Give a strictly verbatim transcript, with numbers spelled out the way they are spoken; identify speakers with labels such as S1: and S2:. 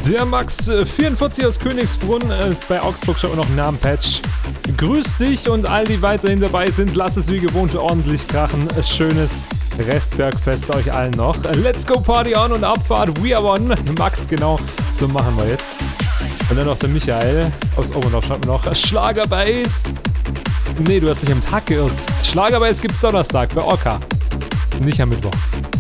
S1: Der Max vierundvierzig aus Königsbrunn ist bei Augsburg schon noch ein Namenpatch. Grüß dich und all die weiterhin dabei sind. Lass es wie gewohnt ordentlich krachen. Schönes Restbergfest euch allen noch. Let's go Party on und Abfahrt. We are one. Max, genau, so machen wir jetzt. Und dann noch der Michael aus Oberndorf schreibt mir noch Schlagerbeiß. Nee, du hast dich am Tag geirrt. Schlagerbeiß gibt's Donnerstag bei Orca. Nicht am Mittwoch.